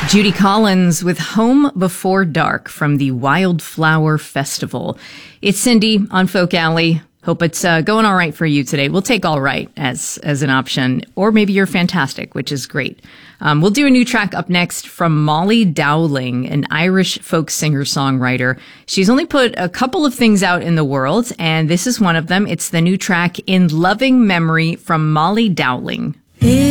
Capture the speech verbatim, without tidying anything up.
Judy Collins with Home Before Dark from the Wildflower Festival. It's Cindy on Folk Alley. Hope it's uh, going all right for you today. We'll take all right as as an option, or maybe you're fantastic, which is great. Um, we'll do a new track up next from Molly Dowling, an Irish folk singer-songwriter. She's only put a couple of things out in the world, and this is one of them. It's the new track In Loving Memory from Molly Dowling.